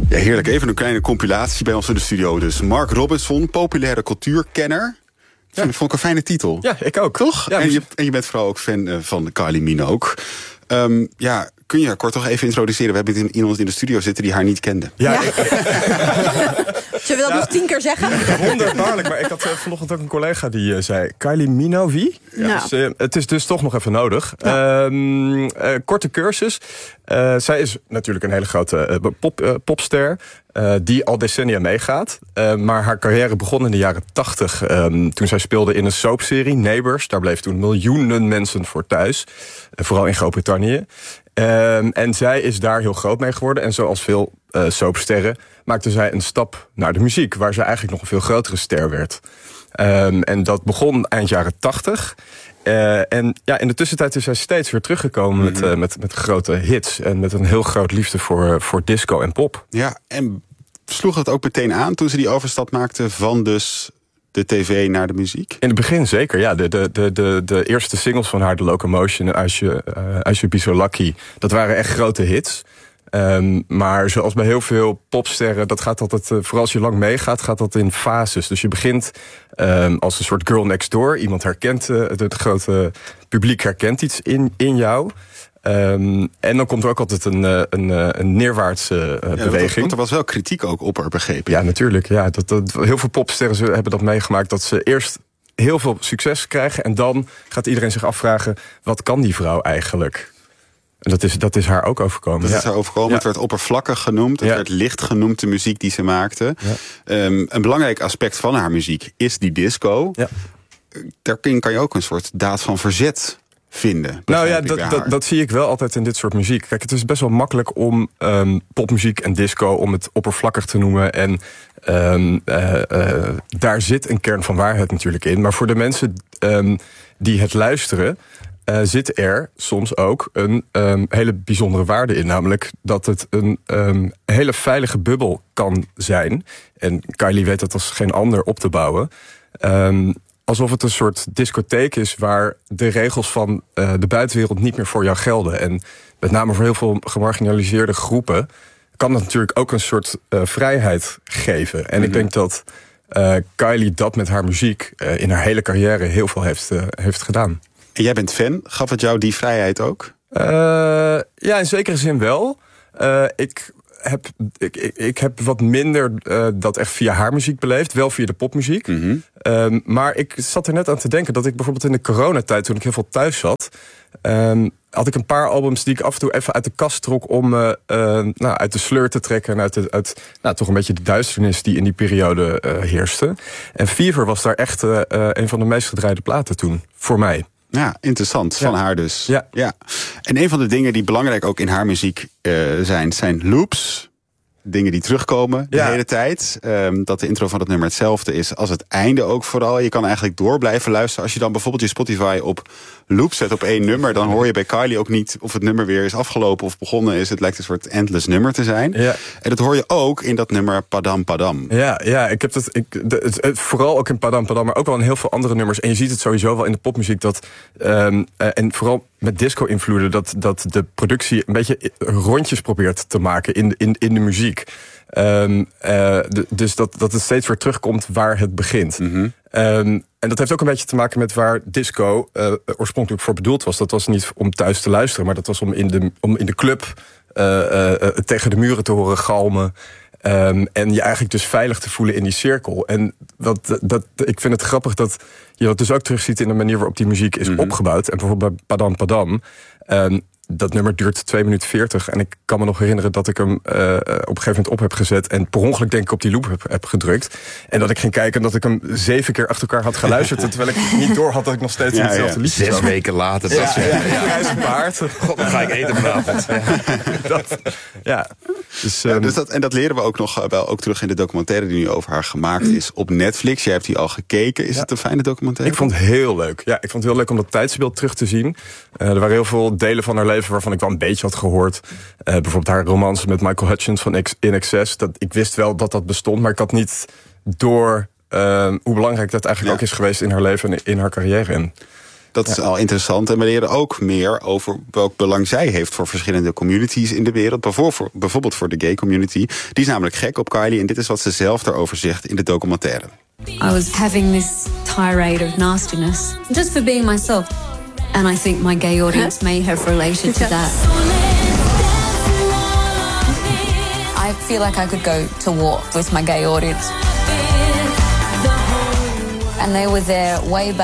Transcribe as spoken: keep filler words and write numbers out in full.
Ja, heerlijk. Even een kleine compilatie bij ons in de studio. Dus Mark Robinson, populaire cultuurkenner. Ja. Vond ik een fijne titel. Ja, ik ook. Toch? Ja, en, je, en je bent vooral ook fan uh, van Kylie Minogue. Um, ja, kun je haar kort toch even introduceren? We hebben iemand in de studio zitten die haar niet kende. Ja. Ja. Zullen we dat ja. nog tien keer zeggen? Wonderbaarlijk, maar ik had uh, vanochtend ook een collega die uh, zei... Kylie Minogue, wie? Ja. Ja. Dus, uh, het is dus toch nog even nodig. Ja. Um, uh, korte cursus. Uh, zij is natuurlijk een hele grote uh, pop, uh, popster... Uh, die al decennia meegaat. Uh, maar haar carrière begon in de jaren tachtig... Um, toen zij speelde in een soapserie, Neighbours. Daar bleef toen miljoenen mensen voor thuis. Uh, vooral in Groot-Brittannië. Um, en zij is daar heel groot mee geworden. En zoals veel uh, soapsterren maakte zij een stap naar de muziek... waar zij eigenlijk nog een veel grotere ster werd. Um, en dat begon eind jaren tachtig... Uh, en ja, in de tussentijd is hij steeds weer teruggekomen met, uh, met, met grote hits... en met een heel groot liefde voor, voor disco en pop. Ja, en sloeg het ook meteen aan toen ze die overstap maakte... van dus de tv naar de muziek? In het begin zeker, ja. De, de, de, de, de eerste singles van haar, The Locomotion en I Should, uh, I Should Be So Lucky... dat waren echt grote hits... Um, maar zoals bij heel veel popsterren, dat gaat altijd, uh, vooral als je lang meegaat, gaat dat in fases. Dus je begint um, als een soort girl next door. Iemand herkent, uh, het, het grote publiek herkent iets in, in jou. Um, en dan komt er ook altijd een, een, een neerwaartse uh, ja, beweging. Want er was wel kritiek ook op haar, begrepen. Ja, natuurlijk. Ja, dat, dat, heel veel popsterren hebben dat meegemaakt, dat ze eerst heel veel succes krijgen en dan gaat iedereen zich afvragen, wat kan die vrouw eigenlijk? En dat is, dat is haar ook overkomen. Dat ja. is haar overkomen. Ja. Het werd oppervlakkig genoemd. Het ja. werd licht genoemd, de muziek die ze maakte. Ja. Um, een belangrijk aspect van haar muziek is die disco. Ja. Daarin kan je ook een soort daad van verzet vinden. Nou ja, dat, dat, dat zie ik wel altijd in dit soort muziek. Kijk, het is best wel makkelijk om um, popmuziek en disco... om het oppervlakkig te noemen. En um, uh, uh, daar zit een kern van waarheid natuurlijk in. Maar voor de mensen um, die het luisteren... Uh, zit er soms ook een um, hele bijzondere waarde in. Namelijk dat het een um, hele veilige bubbel kan zijn. En Kylie weet dat als geen ander op te bouwen. Um, alsof het een soort discotheek is waar de regels van uh, de buitenwereld niet meer voor jou gelden. En met name voor heel veel gemarginaliseerde groepen kan dat natuurlijk ook een soort uh, vrijheid geven. En mm-hmm. ik denk dat uh, Kylie dat met haar muziek uh, in haar hele carrière heel veel heeft, uh, heeft gedaan. En jij bent fan. Gaf het jou die vrijheid ook? Uh, ja, in zekere zin wel. Uh, ik, heb, ik, ik, ik heb wat minder uh, dat echt via haar muziek beleefd. Wel via de popmuziek. Mm-hmm. Um, maar ik zat er net aan te denken dat ik bijvoorbeeld in de coronatijd... toen ik heel veel thuis zat... Um, had ik een paar albums die ik af en toe even uit de kast trok... om uh, uh, nou, uit de sleur te trekken... en uit, de, uit nou, toch een beetje de duisternis die in die periode uh, heerste. En Fever was daar echt uh, een van de meest gedraaide platen toen. Voor mij. Ja, interessant. Van ja. haar dus. Ja. ja. En een van de dingen die belangrijk ook in haar muziek uh, zijn... zijn loops. Dingen die terugkomen de ja. hele tijd. Um, dat de intro van het nummer hetzelfde is als het einde ook vooral. Je kan eigenlijk door blijven luisteren. Als je dan bijvoorbeeld je Spotify op loop zet op één nummer... dan hoor je bij Kylie ook niet of het nummer weer is afgelopen of begonnen is. Het lijkt een soort endless nummer te zijn. Ja. En dat hoor je ook in dat nummer Padam Padam. Ja, ja ik heb dat ik, de, het, het, vooral ook in Padam Padam, maar ook wel in heel veel andere nummers. En je ziet het sowieso wel in de popmuziek dat... Um, uh, en vooral met disco-invloeden... Dat, dat de productie een beetje rondjes probeert te maken in, in, in de muziek. Um, uh, de, dus dat, dat het steeds weer terugkomt waar het begint. Mm-hmm. Um, en dat heeft ook een beetje te maken met waar disco uh, oorspronkelijk voor bedoeld was. Dat was niet om thuis te luisteren, maar dat was om in de, om in de club uh, uh, uh, tegen de muren te horen galmen. Um, en je eigenlijk dus veilig te voelen in die cirkel. En dat, dat, ik vind het grappig dat je dat dus ook terugziet in de manier waarop die muziek is mm-hmm. opgebouwd. En bijvoorbeeld bij Padam Padam... Um, dat nummer duurt twee minuten veertig. En ik kan me nog herinneren dat ik hem uh, op een gegeven moment op heb gezet... en per ongeluk denk ik op die loop heb, heb gedrukt. En dat ik ging kijken en dat ik hem zeven keer achter elkaar had geluisterd... terwijl ik niet door had dat ik nog steeds ja, in hetzelfde ja. liedje Zes zat. weken later. Ja, Dat ja, ja, ja. Hij is een paard. God, dan ga ik eten vanavond. Ja. dat, ja. Dus, um, ja, dus dat, en dat leren we ook nog wel ook terug in de documentaire... die nu over haar gemaakt is op Netflix. Jij hebt die al gekeken. Is ja. het een fijne documentaire? Ik vond het heel leuk. Ja, ik vond het heel leuk om dat tijdsbeeld terug te zien. Uh, er waren heel veel delen van haar leven waarvan ik wel een beetje had gehoord. Uh, bijvoorbeeld haar romance met Michael Hutchence van In Excess. Dat, ik wist wel dat dat bestond, maar ik had niet door uh, hoe belangrijk dat eigenlijk ja. ook is geweest in haar leven en in haar carrière. En Dat is Ja. al interessant. En we leren ook meer over welk belang zij heeft voor verschillende communities in de wereld. Bijvoorbeeld, bijvoorbeeld voor de gay community. Die is namelijk gek op Kylie. En dit is wat ze zelf daarover zegt in de documentaire. I was having this tirade of nastiness just for being myself. And I think my gay audience may have related to that. I feel like I could go to war with my gay audience. And they were there way back.